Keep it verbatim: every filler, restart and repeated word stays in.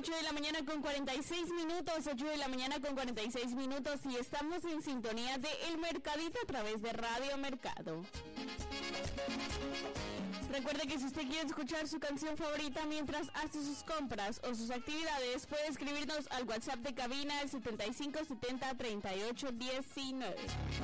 ocho de la mañana con cuarenta y seis minutos, ocho de la mañana con cuarenta y seis minutos y estamos en sintonía de El Mercadito a través de Radio Mercado. Recuerde que si usted quiere escuchar su canción favorita mientras hace sus compras o sus actividades, puede escribirnos al WhatsApp de cabina al setenta y cinco setenta treinta y ocho diecinueve.